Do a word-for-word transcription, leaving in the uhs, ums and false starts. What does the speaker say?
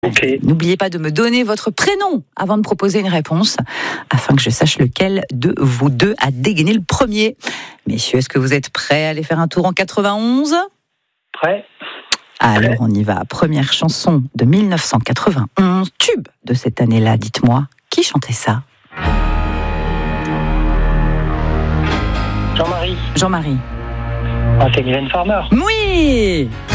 Ok. N'oubliez pas de me donner votre prénom avant de proposer une réponse, afin que je sache lequel de vous deux a dégainé le premier. Messieurs, est-ce que vous êtes prêts à aller faire un tour en quatre-vingt-onze ? Prêt ? Alors on y va. Première chanson de dix-neuf cent quatre-vingt-onze, tube de cette année-là. Dites-moi, qui chantait ça ? Jean-Marie. Jean-Marie. Ah, c'est Mylène Farmer. Oui.